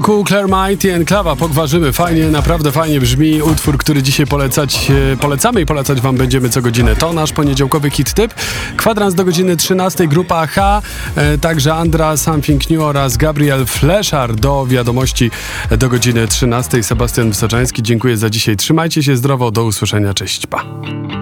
Claire Mighty and Klawa, pogwarzymy. Fajnie, naprawdę fajnie brzmi utwór, który dzisiaj polecamy i polecać wam będziemy co godzinę. To nasz poniedziałkowy hit typ. Kwadrans do godziny 13, grupa H, także Andra Something New oraz Gabriel Fleszar do wiadomości do godziny 13. Sebastian Wysoczański, dziękuję za dzisiaj. Trzymajcie się zdrowo, do usłyszenia, cześć, pa.